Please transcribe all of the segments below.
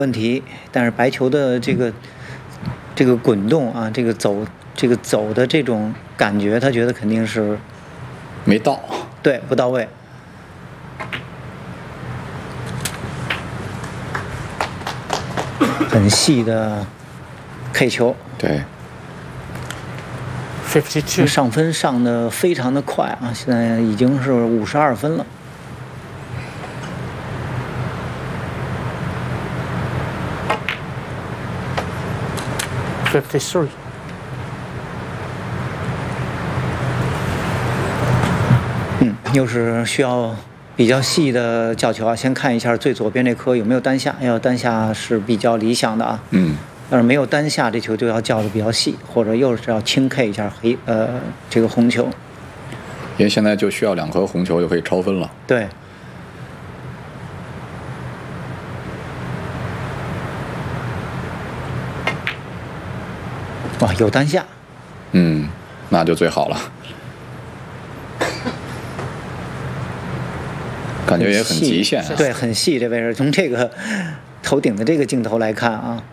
问题，但是白球的这个滚动啊，这个走的这种感觉，他觉得肯定是没到， 对，不到位。很细的 K 球， 对。 52 上分上的非常的快啊，现在已经是52分了。 53 又是需要比较细的角球啊，先看一下最左边这颗有没有单下，要单下是比较理想的啊。要是没有单下，这球就要叫的比较细，或者又是要轻 K 一下这个红球。 因为现在就需要2颗红球就可以超分了。 对。哇，有单下。 那就最好了。感觉也很极限啊。 对，很细这位置，从这个头顶的这个镜头来看啊。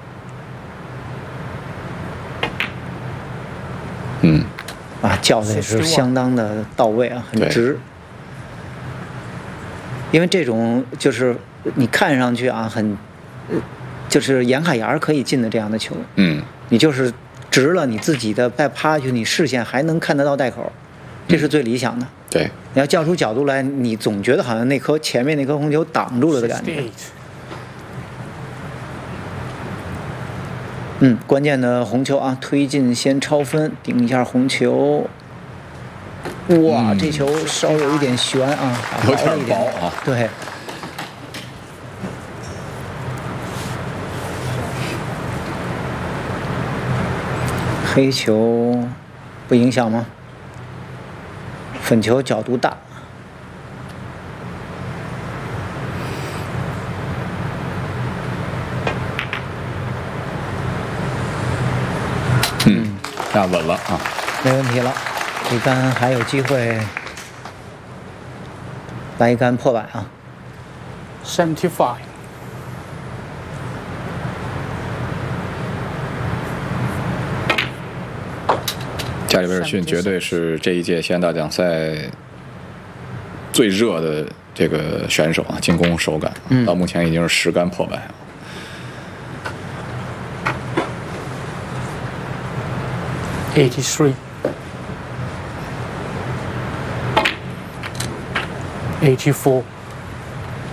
叫的也是相当的到位啊，很直。因为这种就是你看上去啊，就是沿海沿可以进的这样的球，你就是直了，你自己的再趴下去，你视线还能看得到袋口，这是最理想的。 对， 你要叫出角度来，你总觉得好像前面那颗红球挡住了的感觉。关键的红球啊，推进先超分，顶一下红球。哇，这球稍有一点悬啊， 有点薄啊。 对。黑球不影响吗？粉球角度大。 那稳了啊， 没问题了。这杆还有机会来一杆破百啊。 75。 加里威尔逊绝对是这一届县大奖赛最热的这个选手啊，进攻手感，到目前已经是10杆破百啊。 83 84